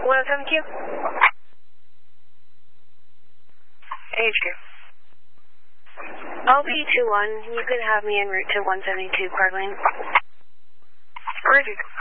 172. HQ. LP21, you can have me en route to 172 Park Lane. Roger.